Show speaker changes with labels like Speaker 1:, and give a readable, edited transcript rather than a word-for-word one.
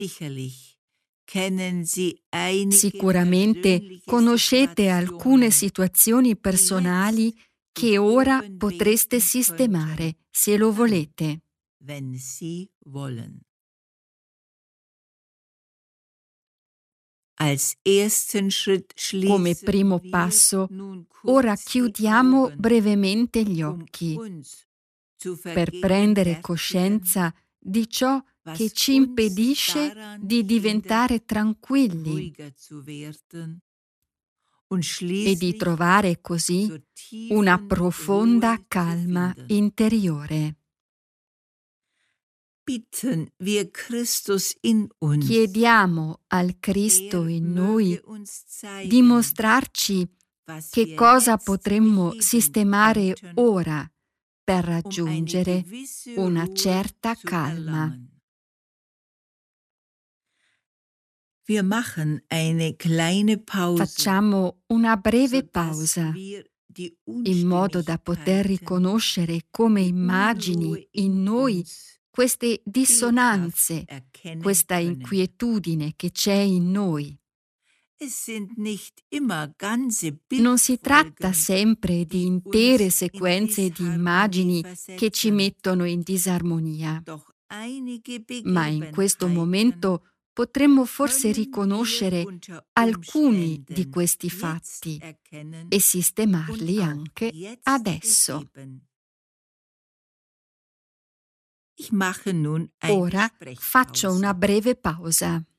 Speaker 1: Sicuramente conoscete alcune situazioni personali che ora potreste sistemare, se lo volete. Come primo passo, ora chiudiamo brevemente gli occhi per prendere coscienza di ciò che ci impedisce di diventare tranquilli e di trovare così una profonda calma interiore. Chiediamo al Cristo in noi di mostrarci che cosa potremmo sistemare ora per raggiungere una certa calma. Facciamo una breve pausa in modo da poter riconoscere come immagini in noi queste dissonanze, questa inquietudine che c'è in noi. Non si tratta sempre di intere sequenze di immagini che ci mettono in disarmonia, ma in questo momento potremmo forse riconoscere alcuni di questi fatti e sistemarli anche adesso. Ora faccio una breve pausa.